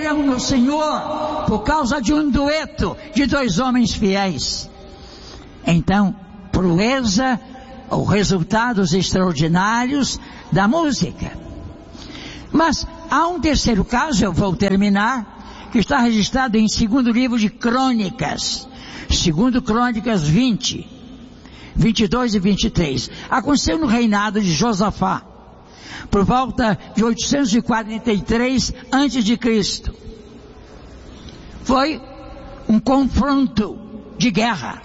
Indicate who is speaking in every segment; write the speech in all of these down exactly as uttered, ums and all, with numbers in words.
Speaker 1: creram no Senhor por causa de um dueto de dois homens fiéis. Então, proeza ou resultados extraordinários da música. Mas há um terceiro caso, eu vou terminar, que está registrado em segundo livro de Crônicas, segundo Crônicas vinte, vinte e dois e vinte e três. Aconteceu no reinado de Josafá, por volta de oitocentos e quarenta e três antes de Cristo. Foi um confronto de guerra.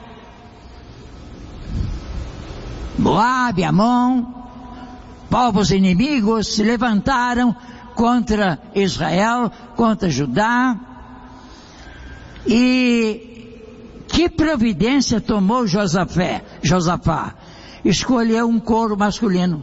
Speaker 1: Moabe, Amon, povos inimigos se levantaram contra Israel, contra Judá. E que providência tomou Josafé, Josafá? Escolheu um coro masculino.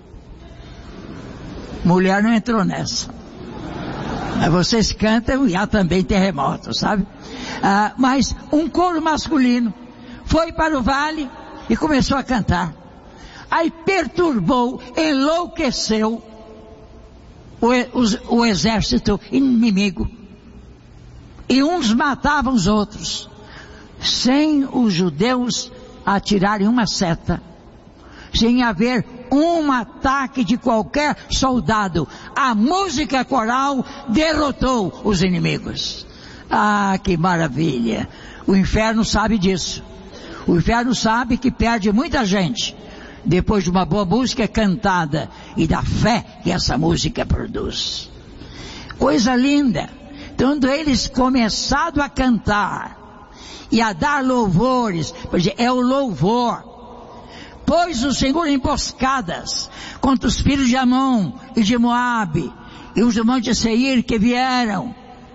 Speaker 1: Mulher não entrou nessa. Vocês cantam e há também terremotos, sabe? Ah, mas um coro masculino foi para o vale e começou a cantar. Aí perturbou, enlouqueceu o, o, o exército inimigo. E uns matavam os outros, sem os judeus atirarem uma seta, sem haver um ataque de qualquer soldado. A música coral derrotou os inimigos. Ah, que maravilha! O inferno sabe disso. O inferno sabe que perde muita gente depois de uma boa música cantada e da fé que essa música produz. Coisa linda. Quando eles começaram a cantar e a dar louvores, porque é o louvor, pôs o Senhor emboscadas contra os filhos de Amon e de Moabe e os do monte Seir que vieram.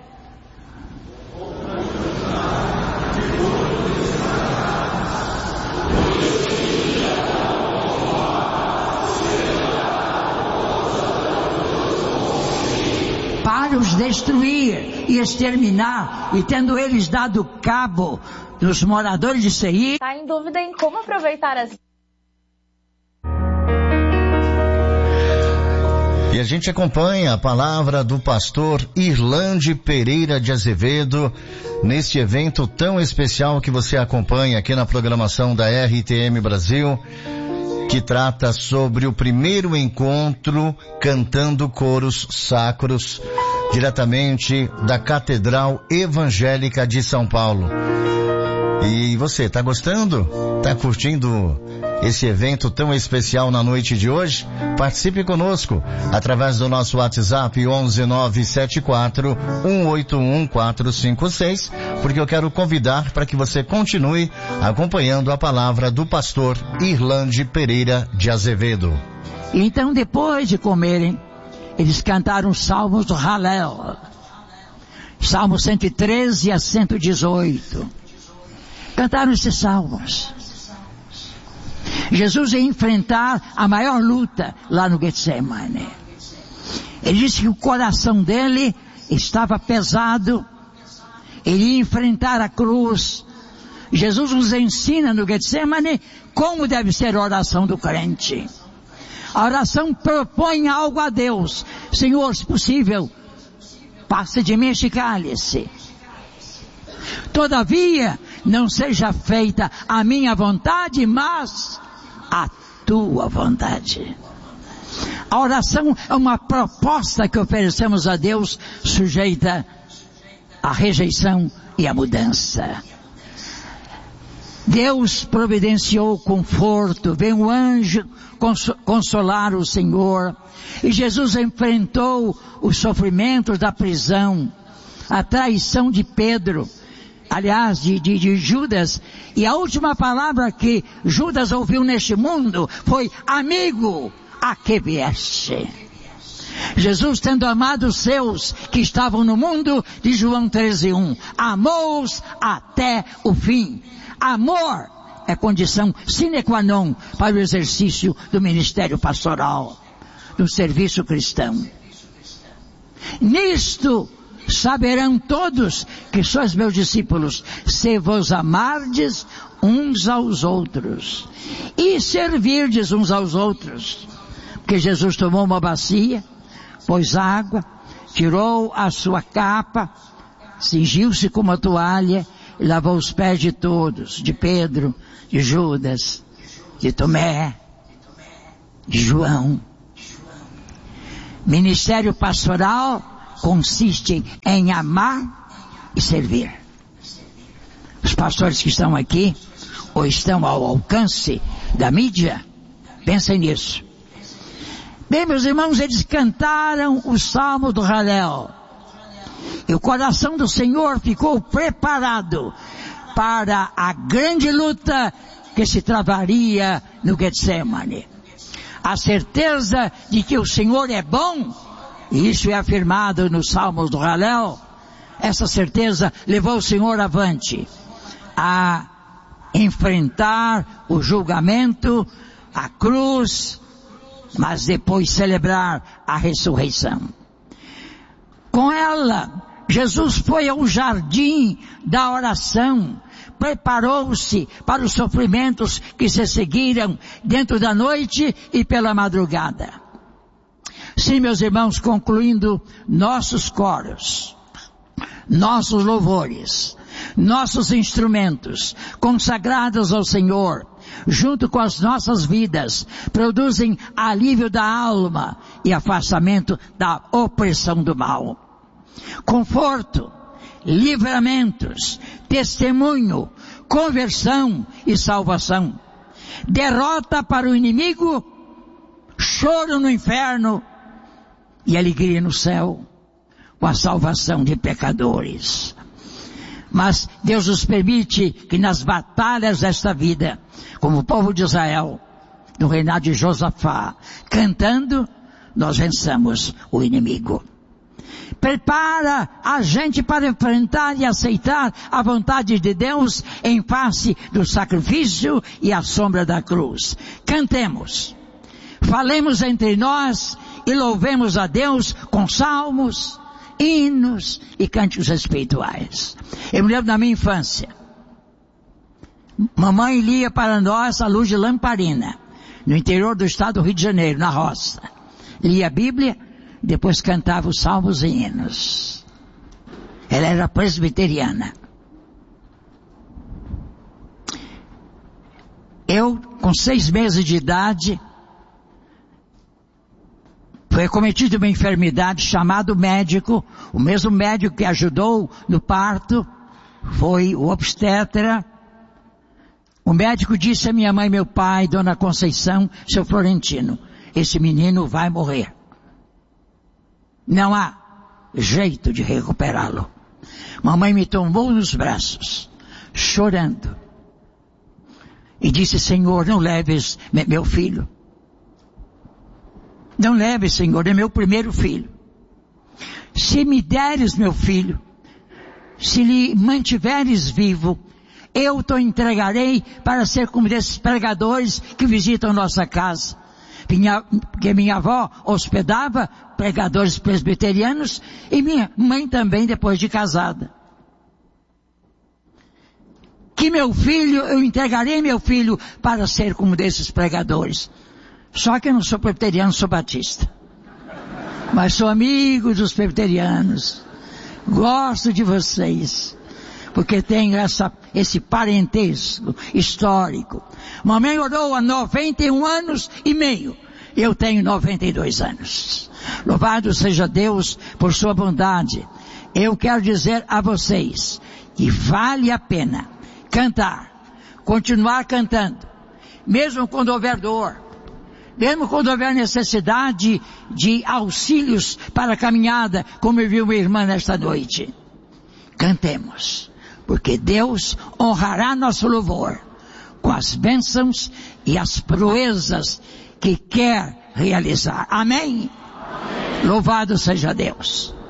Speaker 1: Para os destruir e exterminar, e tendo eles dado cabo dos moradores de Seir.
Speaker 2: Está em dúvida em como aproveitar as...
Speaker 3: E a gente acompanha a palavra do pastor Irlande Pereira de Azevedo neste evento tão especial que você acompanha aqui na programação da R T M Brasil, que trata sobre o primeiro encontro cantando coros sacros, diretamente da Catedral Evangélica de São Paulo. E você, tá gostando? Tá curtindo esse evento tão especial na noite de hoje? Participe conosco através do nosso WhatsApp onze nove sete quatro um oito um quatro cinco seis, porque eu quero convidar para que você continue acompanhando a palavra do pastor Irlande Pereira de Azevedo.
Speaker 1: Então, depois de comerem, eles cantaram os salmos do Hallel, Salmo cento e treze a cento e dezoito. Cantaram esses salmos. Jesus ia enfrentar a maior luta lá no Getsemane. Ele disse que o coração dele estava pesado. Ele ia enfrentar a cruz. Jesus nos ensina no Getsemane como deve ser a oração do crente. A oração propõe algo a Deus. Senhor, se possível, passe de mim este cálice. Todavia, não seja feita a minha vontade, mas a tua vontade. A oração é uma proposta que oferecemos a Deus, sujeita à rejeição e à mudança. Deus providenciou conforto, veio um anjo consolar o Senhor, e Jesus enfrentou os sofrimentos da prisão, a traição de Pedro, aliás, de, de, de Judas, e a última palavra que Judas ouviu neste mundo foi: amigo, a que vieste? Jesus, tendo amado os seus que estavam no mundo, de João treze, um, amou-os até o fim. Amor é condição sine qua non para o exercício do ministério pastoral, do serviço cristão. Nisto saberão todos que sois meus discípulos, se vos amardes uns aos outros e servirdes uns aos outros. Porque Jesus tomou uma bacia, pôs água tirou a sua capa, cingiu-se com uma toalha e lavou os pés de todos, de Pedro, de Judas, de Tomé, de João. Ministério pastoral consiste em amar e servir. Os pastores que estão aqui, ou estão ao alcance da mídia, pensem nisso. Bem, meus irmãos, eles cantaram o Salmo do Halel. E o coração do Senhor ficou preparado para a grande luta que se travaria no Getsemane. A certeza de que o Senhor é bom, e isso é afirmado nos Salmos do Halel, essa certeza levou o Senhor avante a enfrentar o julgamento, a cruz, mas depois celebrar a ressurreição. Com ela, Jesus foi ao jardim da oração, preparou-se para os sofrimentos que se seguiram dentro da noite e pela madrugada. Sim, meus irmãos, concluindo, nossos coros, nossos louvores, nossos instrumentos consagrados ao Senhor, junto com as nossas vidas, produzem alívio da alma e afastamento da opressão do mal. Conforto, livramentos, testemunho, conversão e salvação. Derrota para o inimigo, choro no inferno e alegria no céu, com a salvação de pecadores. Mas Deus nos permite que nas batalhas desta vida, como o povo de Israel, no reinado de Josafá, cantando, nós vençamos o inimigo. Prepara a gente para enfrentar e aceitar a vontade de Deus em face do sacrifício e a sombra da cruz. Cantemos, falemos entre nós e louvemos a Deus com salmos, hinos e cânticos espirituais. Eu me lembro da minha infância. Mamãe lia para nós a luz de lamparina, no interior do estado do Rio de Janeiro, na roça. Lia a Bíblia, depois cantava os salmos e hinos. Ela era presbiteriana. Eu, com seis meses de idade, foi cometido uma enfermidade, chamado médico, o mesmo médico que ajudou no parto, foi o obstetra. O médico disse a minha mãe, meu pai, Dona Conceição, seu Florentino, esse menino vai morrer. Não há jeito de recuperá-lo. Mamãe me tomou nos braços, chorando, e disse, Senhor, não leves meu filho. Não leve, Senhor, é meu primeiro filho. Se me deres meu filho, se lhe mantiveres vivo, eu te entregarei para ser como desses pregadores que visitam nossa casa. Minha, porque minha avó hospedava pregadores presbiterianos e minha mãe também depois de casada. Que meu filho, eu entregarei meu filho para ser como desses pregadores. Só que eu não sou presbiteriano, sou batista. Mas sou amigo dos presbiterianos. Gosto de vocês. Porque tenho essa, esse parentesco histórico. Mamãe orou há noventa e um anos e meio. Eu tenho noventa e dois anos. Louvado seja Deus por sua bondade. Eu quero dizer a vocês que vale a pena cantar, continuar cantando, mesmo quando houver dor, mesmo quando houver necessidade de auxílios para a caminhada, como eu vi uma irmã nesta noite. Cantemos, porque Deus honrará nosso louvor com as bênçãos e as proezas que quer realizar. Amém? Amém. Louvado seja Deus.